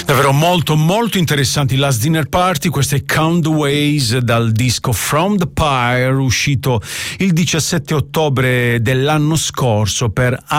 Davvero molto molto interessanti. Last Dinner Party, questo è Count the Ways dal disco From the Pyre, uscito il 17 ottobre dell'anno scorso per